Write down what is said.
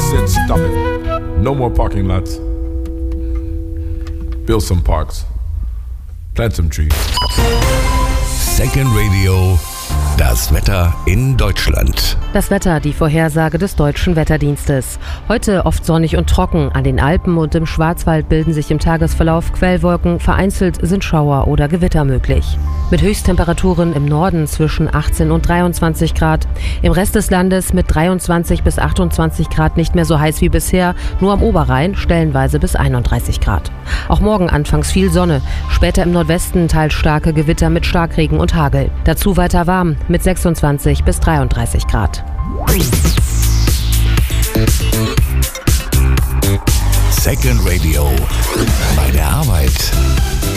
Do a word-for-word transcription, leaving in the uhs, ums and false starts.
said stop it. No more parking lots. Build some parks. Plant some trees. Second Radio, das Wetter in Deutschland. Das Wetter, die Vorhersage des Deutschen Wetterdienstes. Heute oft sonnig und trocken. An den Alpen und im Schwarzwald bilden sich im Tagesverlauf Quellwolken. Vereinzelt sind Schauer oder Gewitter möglich. Mit Höchsttemperaturen im Norden zwischen achtzehn und dreiundzwanzig Grad. Im Rest des Landes mit dreiundzwanzig bis achtundzwanzig Grad nicht mehr so heiß wie bisher. Nur am Oberrhein stellenweise bis einunddreißig Grad. Auch morgen anfangs viel Sonne. Später im Nordwesten teils starke Gewitter mit Starkregen und Hagel. Dazu weiter warm mit sechsundzwanzig bis dreiunddreißig Grad. Second Radio. Bei der Arbeit.